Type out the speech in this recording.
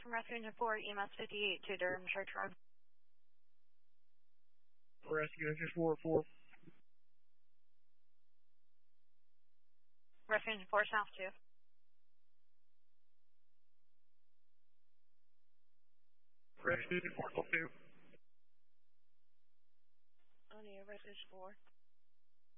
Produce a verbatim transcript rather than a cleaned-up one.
from Rescue Engine four, E M S fifty-eight to Durham Church Road. Rescue Engine four, four. Rescue Engine four, South two. Rescue Engine four, two. On the Rescue Engine four.